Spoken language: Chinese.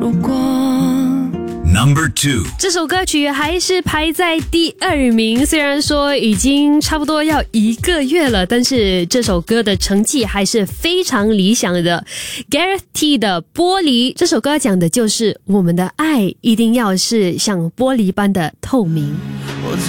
如果 Number 2， 这首歌曲还是排在第2名，虽然说已经差不多要1个月了，但是这首歌的成绩还是非常理想的。Gareth T 的玻璃，这首歌讲的就是我们的爱一定要是像玻璃般的透明。 我